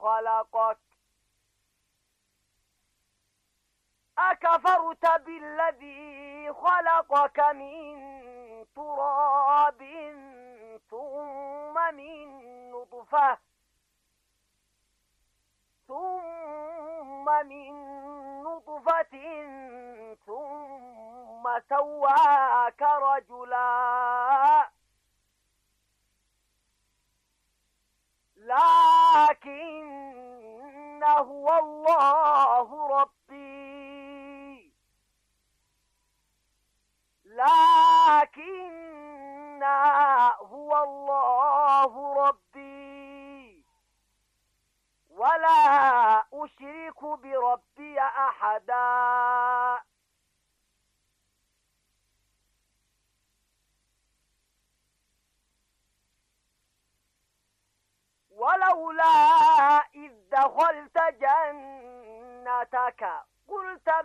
خلقك أكفرت بالذي خلقك من تراب ثم من نطفة ثم سواك رجلا لكن هو الله ربي ولا أشرك بربي أحدا. ولولا إذ دخلت جنتك قلت